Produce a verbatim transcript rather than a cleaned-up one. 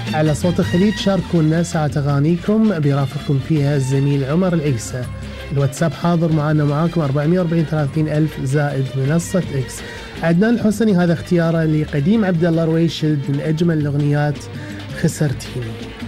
على صوت الخليج شاركونا ساعة أغانيكم بيرافقكم فيها الزميل عمر العيسى. الواتساب حاضر معنا معاكم أربعمية وأربعين ثلاثين ألف زائد منصة إكس. عدنان الحسني هذا اختياره لقديم عبد الله رويشد من أجمل الأغنيات خسرتيني.